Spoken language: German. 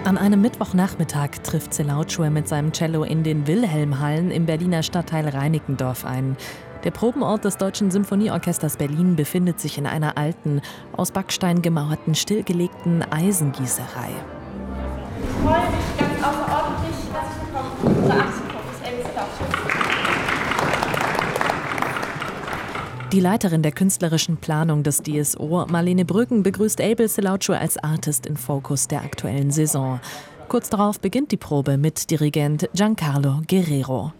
An einem Mittwochnachmittag trifft Celatschue mit seinem Cello in den Wilhelmhallen im Berliner Stadtteil Reinickendorf ein. Der Probenort des Deutschen Symphonieorchesters Berlin befindet sich in einer alten, aus Backstein gemauerten, stillgelegten Eisengießerei. Ich freue mich ganz außerordentlich, dass ich bekomme unsere Achsenfokus Abel Celatschue. Die Leiterin der künstlerischen Planung des DSO, Marlene Brüggen, begrüßt Abel Celatschue als Artist in Focus der aktuellen Saison. Kurz darauf beginnt die Probe mit Dirigent Giancarlo Guerrero.